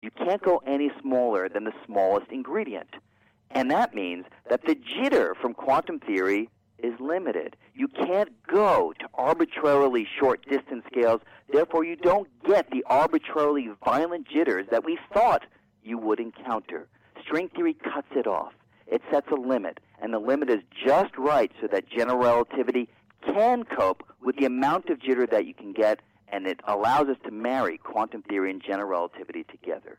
You can't go any smaller than the smallest ingredient. And that means that the jitter from quantum theory is limited. You can't go to arbitrarily short distance scales, therefore you don't get the arbitrarily violent jitters that we thought you would encounter. String theory cuts it off. It sets a limit, and the limit is just right so that general relativity can cope with the amount of jitter that you can get, and it allows us to marry quantum theory and general relativity together.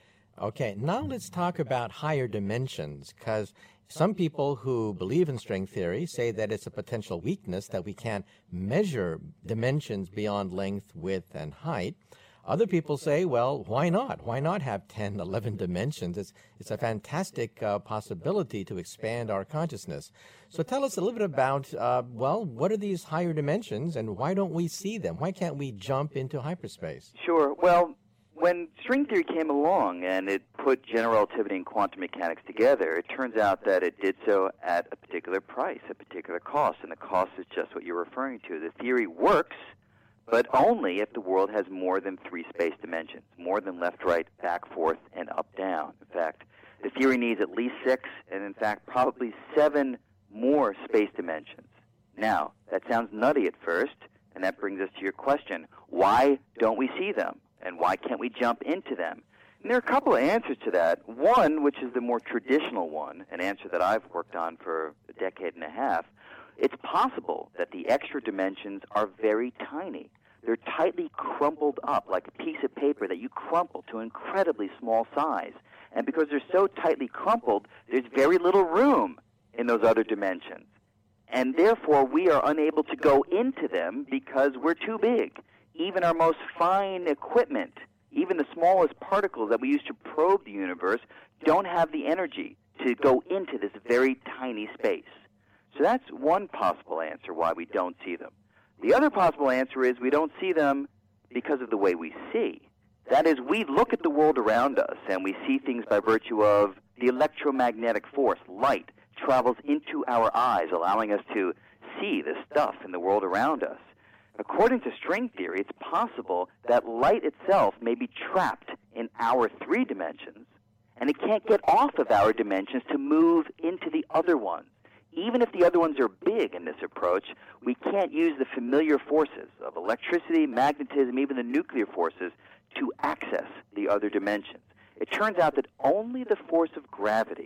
Okay, now let's talk about higher dimensions, because some people who believe in string theory say that it's a potential weakness that we can't measure dimensions beyond length, width, and height. Other people say, well, why not? Why not have 10, 11 dimensions? It's a fantastic possibility to expand our consciousness. So tell us a little bit about, what are these higher dimensions, and why don't we see them? Why can't we jump into hyperspace? Sure. Well, when string theory came along and it put general relativity and quantum mechanics together, it turns out that it did so at a particular price, a particular cost, and the cost is just what you're referring to. The theory works, but only if the world has more than 3 space dimensions, more than left, right, back, forth, and up, down. In fact, the theory needs at least 6, and in fact, probably 7 more space dimensions. Now, that sounds nutty at first, and that brings us to your question. Why don't we see them? And why can't we jump into them? And there are a couple of answers to that. One, which is the more traditional one, an answer that I've worked on for a decade and a half, it's possible that the extra dimensions are very tiny. They're tightly crumpled up like a piece of paper that you crumple to an incredibly small size. And because they're so tightly crumpled, there's very little room in those other dimensions. And therefore, we are unable to go into them because we're too big. Even our most fine equipment, even the smallest particles that we use to probe the universe, don't have the energy to go into this very tiny space. So that's one possible answer why we don't see them. The other possible answer is we don't see them because of the way we see. That is, we look at the world around us and we see things by virtue of the electromagnetic force. Light travels into our eyes, allowing us to see the stuff in the world around us. According to string theory, it's possible that light itself may be trapped in our 3 dimensions, and it can't get off of our dimensions to move into the other ones. Even if the other ones are big in this approach, we can't use the familiar forces of electricity, magnetism, even the nuclear forces to access the other dimensions. It turns out that only the force of gravity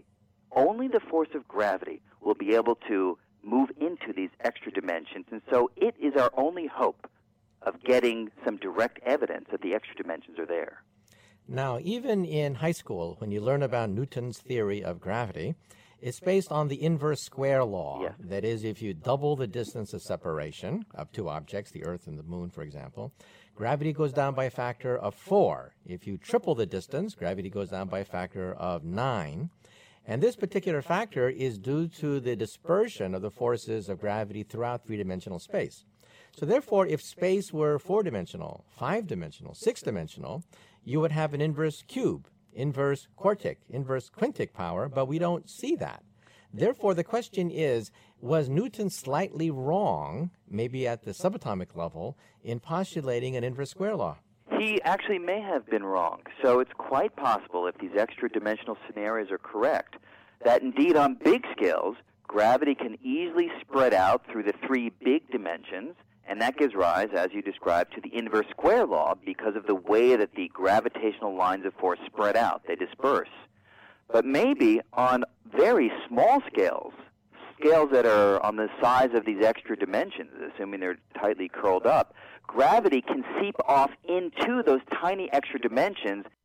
will be able to move into these extra dimensions, and so it is our only hope of getting some direct evidence that the extra dimensions are there. Now, even in high school, when you learn about Newton's theory of gravity, it's based on the inverse square law. Yes. That is, if you double the distance of separation of 2 objects, the Earth and the Moon, for example, gravity goes down by a factor of 4. If you triple the distance, gravity goes down by a factor of 9. And this particular factor is due to the dispersion of the forces of gravity throughout 3-dimensional space. So therefore, if space were 4-dimensional, 5-dimensional, 6-dimensional, you would have an inverse cube, inverse quartic, inverse quintic power, but we don't see that. Therefore, the question is, was Newton slightly wrong, maybe at the subatomic level, in postulating an inverse square law? He actually may have been wrong. So it's quite possible, if these extra dimensional scenarios are correct, that indeed on big scales, gravity can easily spread out through the 3 big dimensions, and that gives rise, as you described, to the inverse square law because of the way that the gravitational lines of force spread out. They disperse. But maybe on very small scales, scales that are on the size of these extra dimensions, assuming they're tightly curled up, gravity can seep off into those tiny extra dimensions